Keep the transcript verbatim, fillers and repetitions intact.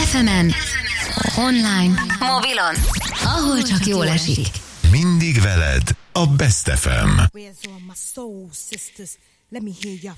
ef emen, online, mobilon, ahol csak jól esik. Mindig veled a Best ef em. Where's all my soul sisters? Let me hear your